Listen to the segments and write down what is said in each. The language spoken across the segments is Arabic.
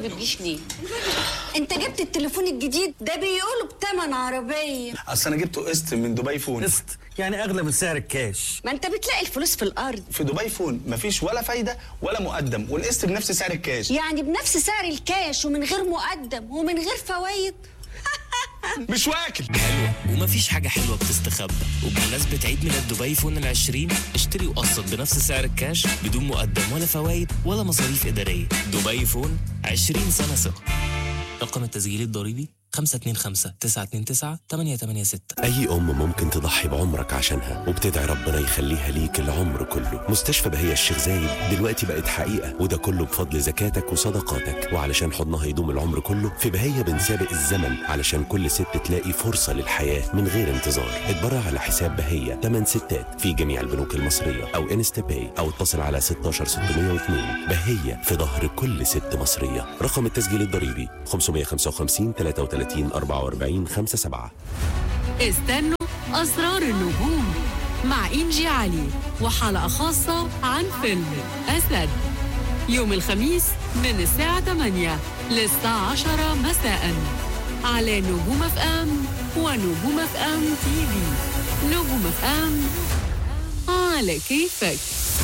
بتجيش ليه؟ انت جبت التليفون الجديد ده بيقولوا بتمن عربيه. اصل انا جبته قسط من دبي فون. قسط يعني اغلى من سعر الكاش. ما انت بتلاقي الفلوس في الارض. في دبي فون مفيش ولا فايده ولا مقدم، والقسط بنفس سعر الكاش. يعني بنفس سعر الكاش ومن غير مقدم ومن غير فوايد. مش واكل. حلوة ومفيش حاجة حلوة بتستخبى، وبمناسبة عيد ميلاد دبي فون 20 اشتري وقسط بنفس سعر الكاش بدون مقدم ولا فوايد ولا مصاريف إدارية. دبي فون 20 سنة ثقة. رقم التسجيل الضريبي 525-929-886. أي أم ممكن تضحي بعمرك عشانها وبتدعي ربنا يخليها ليك العمر كله. مستشفى بهية الشيخ زايد دلوقتي بقت حقيقة، وده كله بفضل زكاتك وصدقاتك. وعلشان حضنها يدوم العمر كله، في بهية بنسابق الزمن علشان كل ست تلاقي فرصة للحياة من غير انتظار. اتبرع على حساب بهية 8 ستات في جميع البنوك المصرية أو انستا باي، أو اتصل على 16602. بهية في ظهر كل ست مصرية. رقم التسجيل الضريبي 555 33 44 57. استنوا أسرار النجوم مع إنجي علي، وحلقة خاصة عن فيلم أسد يوم الخميس من الساعة 8 للساعة 10 مساء على نجوم اف ام ونجوم اف ام تي في. نجوم اف ام على كيفك.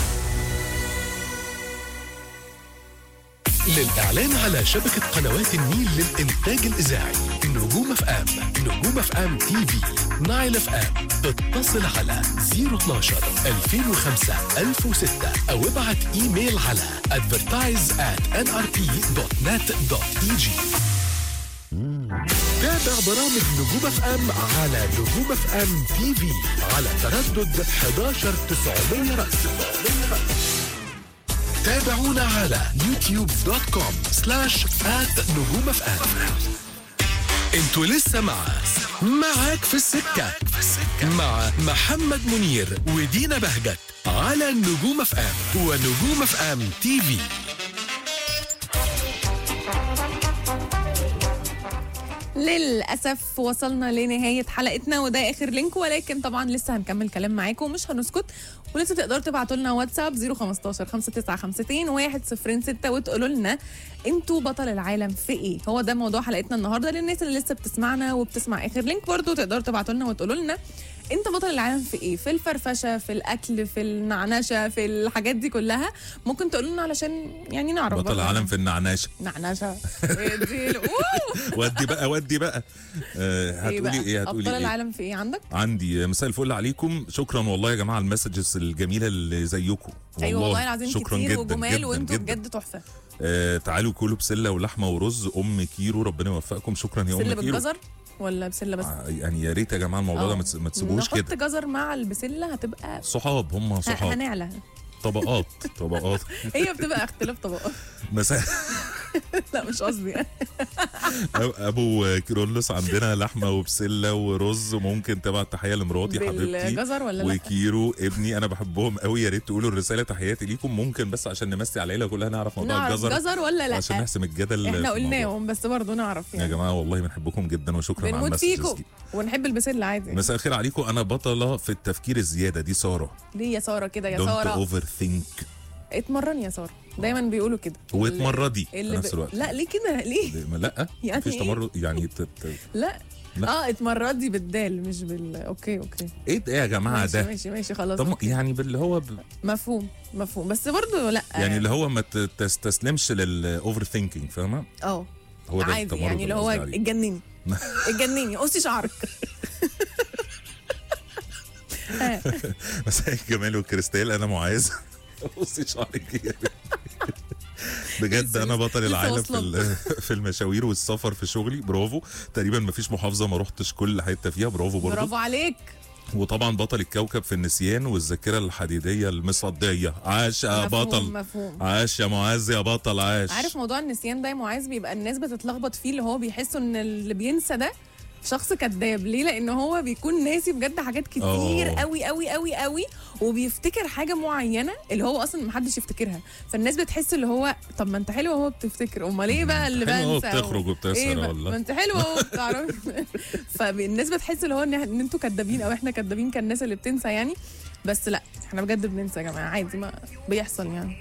للإعلان على شبكة قنوات النيل للإنتاج الإذاعي نجوم اف ام، نجوم اف ام تي في، نايل اف ام، اتصل على 012 2005 1006 أو ابعت إيميل على advertise@nrp.net.eg. تابع برامج نجوم اف ام على نجوم اف ام تي في على تردد 11900 رأس. تابعونا على youtube.com/@نجوم اف ام. انتوا لسه معاك في السكة مع محمد منير ودينا بهجت على نجوم اف ام ونجوم اف ام تي في. للأسف وصلنا لنهاية حلقتنا وده آخر لينك، ولكن طبعا لسه هنكمل كلام معاكم ومش هنسكت، ولسه تقدروا تبعتوا لنا واتساب 015 5952 106 وتقولوا لنا انتوا بطل العالم في ايه. هو ده موضوع حلقتنا النهارده. للناس اللي لسه بتسمعنا وبتسمع آخر لينك برضو تقدروا تبعتوا لنا وتقولوا لنا انت بطل العالم في ايه، في الفرفشه، في الاكل، في النعنشه، في الحاجات دي كلها. ممكن تقولوا لنا علشان يعني نعرف. بطل العالم في النعناشه. ودي بقى هتقولي ايه؟ هتقولي ابطال العالم في ايه عندك؟ عندي مساء الفل عليكم. شكرا والله يا جماعه المسجز الجميله اللي زيكم. ايوه والله العظيم شكرا كتير جدا وجمال جدا وانتوا جدا. بجد تحفه. تعالوا كلوا بسله ولحمه ورز ام كيرو، ربنا يوفقكم. شكرا يا ام كيرو. بسله بالجزر ولا بسله بس؟ يعني يا ريت يا جماعه الموضوع ده ما تسيبوش كده. نحط جزر مع البسله هتبقى صحاب، هم صحاب. هنعلى طبقات. هي بتبقى اختلاف طبقات. مساء لا مش قصدي. ابو كيرلس عندنا لحمه وبسله ورز. ممكن تبعت تحيه لمراتي حبيبتي بالجزر ولا لا؟ وكيرو ابني، انا بحبهم قوي. يا ريت تقولوا الرساله تحياتي ليكم. ممكن بس عشان نمسي على العيله كلها نعرف موضوع الجزر ولا لا، عشان نحسم الجدل. احنا قلناهم بس برضه نعرف يعني. يا جماعه والله بنحبكم جدا وشكرا على بنموت المسجز فيكم ونحب البسله عادي. مساء الخير عليكم. انا بطله في التفكير الزياده. دي ساره. ليه يا ساره كده يا Don't ساره؟ overthink. اتمرن يا ساره، دايما بيقولوا كده. واتمردي في نفس الوقت. لا ليه كده؟ ليه؟ لا يعني مفيش تمرد يعني لا اتمردي بالدال مش اوكي ايه ده يا جماعه؟ ماشي ده ماشي خلاص. طب يعني باللي هو مفهوم بس برضه لا يعني اللي هو ما تستسلمش للاوفر ثينكينج، فاهمه؟ هو ده عادي التمرد يعني اللي هو اتجنني قصي شعرك. مساء الجمال والكريستال. انا معاذ. قصي شعرك بجد. انا بطل العالم في المشاوير والسفر في شغلي. برافو. تقريبا ما فيش محافظه ما رحتش كل حته فيها. برافو برضه. برافو عليك. وطبعا بطل الكوكب في النسيان والذاكره الحديديه المصديه. عاش يا بطل. مفهوم. عاش يا معاذ يا بطل. عاش. عارف موضوع النسيان ده يا معاذ بيبقى الناس بتتلخبط فيه، اللي هو بيحسوا ان اللي بينسى ده شخص كذاب. ليه؟ لان هو بيكون ناسي بجد حاجات كتير قوي قوي قوي قوي، وبيفتكر حاجه معينه اللي هو اصلا محدش يفتكرها. فالناس بتحس اللي هو طب ما انت حلو اهو بتفتكر، امال ايه بقى اللي بنسى؟ بتخرج وبتسهر والله. ما انت حلو اهو بتعرف. فالناس بتحس اللي هو ان انتوا كدابين او احنا كدابين كالناس اللي بتنسى يعني. بس لا احنا بجد بننسى يا جماعه عادي، ما بيحصل يعني.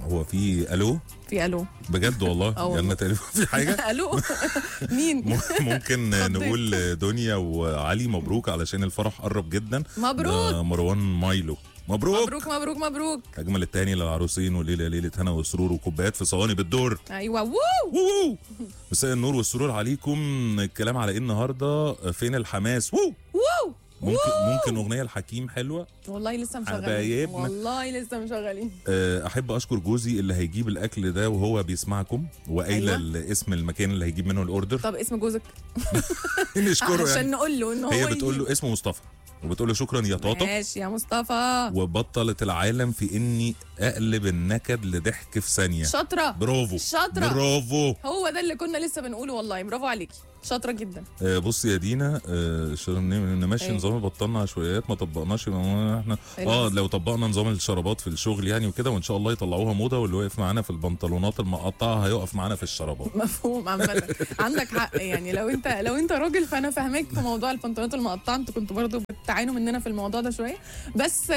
هو في الو في الو بجد والله جالنا تليفون في حاجه. الو مين؟ ممكن نقول دنيا وعلي مبروك علشان الفرح قرب جدا. مبروك. مروان مايلو مبروك مبروك مبروك مبروك. اجمل التاني للعروسين، وليله ليله هنا وسرور وكوبايات في صواني بالدور. ايوه وو. مساء النور والسرور عليكم. الكلام على ايه النهارده؟ فين الحماس؟ وو. ممكن اغنيه الحكيم حلوه. والله لسه مشغلين، حبايبنا. والله لسه مشغلين. احب اشكر جوزي اللي هيجيب الاكل ده وهو بيسمعكم، وقايله أيوة. اسم المكان اللي هيجيب منه الاوردر. طب اسم جوزك؟ نشكره عشان يعني. نقول له ان هو هي بتقول له اسمه مصطفى، وبتقول له شكرا يا طاطا. ماشي يا مصطفى. وبطلت العالم في اني اقلب النكد لضحك في ثانيه. شاطره. برافو شاطره. برافو. هو ده اللي كنا لسه بنقوله والله. برافو عليكي، شاطره جدا. بصي يا دينا، نمشي نظام بطلنا عشوائيات، ما طبقناش احنا لو طبقنا نظام الشرابات في الشغل يعني وكده، وان شاء الله يطلعوها موضه، واللي واقف معانا في البنطلونات المقطعه هيقف معانا في الشرابات. مفهوم عامه. عندك حق يعني. لو انت راجل فانا فاهمك في موضوع البنطلونات المقطعه. انتوا كنتوا برضو بتعانوا مننا في الموضوع ده شويه، بس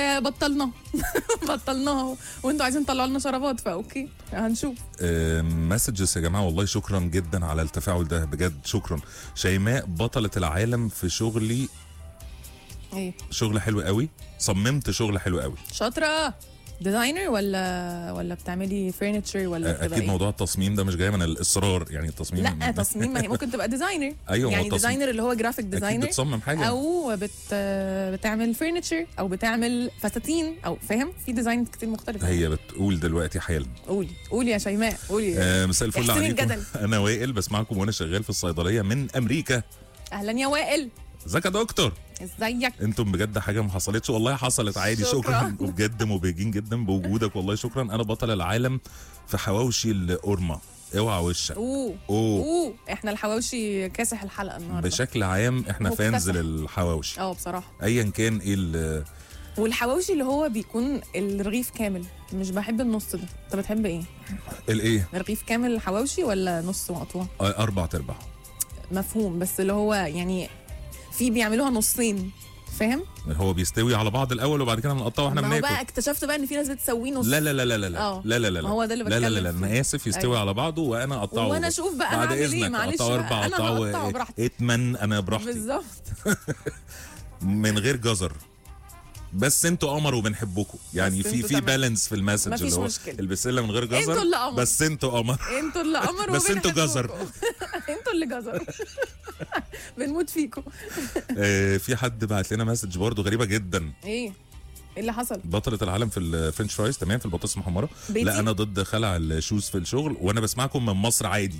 بطلناها وانتوا عايزين تطلعوا لنا شرابات، فاوكي هنشوف. مسجز يا جماعه، والله شكرا جدا على التفاعل ده بجد، شكرا. شيماء، بطلة العالم في شغلي. ايه؟ شغل حلو قوي، صممت شغل حلو قوي. شاطره. ديزاينر ولا بتعملي فرنتشر ولا اكيد موضوع التصميم ده مش جاي من الاصرار يعني. التصميم لا تصميم، ما هي ممكن تبقى ديزاينر. ايوه يعني ديزاينر اللي هو جرافيك ديزاينر، بتصمم حاجه، او بتعمل فرنتشر، او بتعمل فساتين، او فاهم، في ديزاين كتير مختلف. هي بتقول دلوقتي حالا. قولي يا شيماء، قولي. مساء الفل عليكم. انا وائل بسمعكم وانا شغال في الصيدليه من امريكا. اهلا يا وائل. ازيك يا دكتور؟ ازيك؟ انتم بجد حاجه ما حصلتش والله، حصلت عادي. شكرا وبجد مبهجين جدا بوجودك والله، شكرا. انا بطل العالم في حواوشي القرمه، اوعى وشك. اوه احنا الحواوشي كاسح الحلقه النهارده بشكل عام. احنا فانز للحواوشي بصراحه، ايا كان ايه والحواوشي اللي هو بيكون الرغيف كامل. مش بحب النص ده. انت بتحب ايه؟ الايه؟ الرغيف كامل الحواوشي ولا نص مقطوع؟ 4/4. مفهوم، بس اللي هو يعني في بيعملوها نصين، فاهم؟ هو بيستوي على بعض الاول وبعد كده بنقطعه واحنا بناكل. بقى اكتشفت بقى ان في ناس بتسويه نص. لا لا لا لا لا لا لا لا لا هو ده اللي بتكلم. لا انا اسف، يستوي على بعضه وانا اقطعه. وانا اشوف بقى انا اعمل ايه. معلش اقطعه 4، اقطعه اتمن انا براحتي بالظبط. من غير جزر. بس انتوا قمر وبنحبكم يعني. في بالانس في المسج اللي هو البسله من غير جزر. انتوا اللي قمر، بس انتوا قمر، انتوا اللي قمر، بس انتوا جزر. انتوا اللي جزر. بنموت فيكم. في حد بعت لنا مسج برضو غريبه جدا. ايه اللي حصل؟ بطلة العالم في الفرنش فرايز، تمام، في البطاطس المحمره. لا انا ضد خلع الشوز في الشغل، وانا بسمعكم من مصر عادي.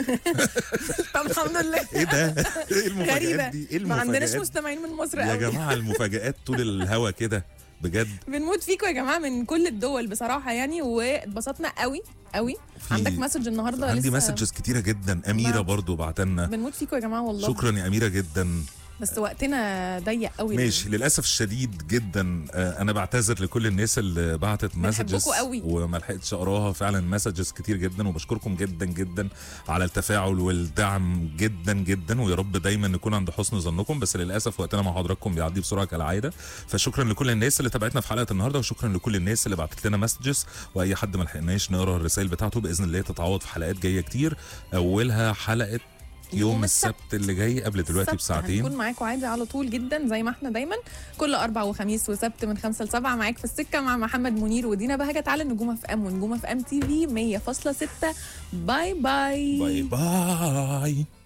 طب الحمد لله. ايه ده؟ ايه المفاجآت دي؟ ايه المفاجآت؟ ما عندناش مستمعين من مصر يا جماعه. المفاجآت طول الهوا كده بجد. بنموت فيكم يا جماعه من كل الدول بصراحه يعني، واتبسطنا قوي قوي. عندك مسج النهارده؟ عندي مسجز كتيره جدا. اميره برضو بعتلنا. بنموت فيكم يا جماعه والله. شكرا يا اميره جدا. بس وقتنا ضيق قوي. ماشي، للاسف الشديد جدا. انا بعتذر لكل الناس اللي بعتت مسجز وما لحقتش اقراها. فعلا مسجز كتير جدا، وبشكركم جدا جدا على التفاعل والدعم جدا جدا، ويا رب دايما نكون عند حسن ظنكم. بس للاسف وقتنا مع حضراتكم بيعدي بسرعه كالعاده. فشكرا لكل الناس اللي تابعتنا في حلقه النهارده، وشكرا لكل الناس اللي بعتت لنا مسجز. واي حد ما لحقناش نقرا الرسائل بتاعته باذن الله تتعوض في حلقات جايه كتير، اولها حلقه يوم السبت اللي جاي قبل دلوقتي بساعتين. هنكون معاكم عادي على طول جدا زي ما احنا دايما، كل 4 وخميس وسبت من 5 ل 7 معاك في السكه مع محمد منير ودينا بهجت على نجوم اف ام ونجوم اف ام تي في 100.6. باي باي باي باي.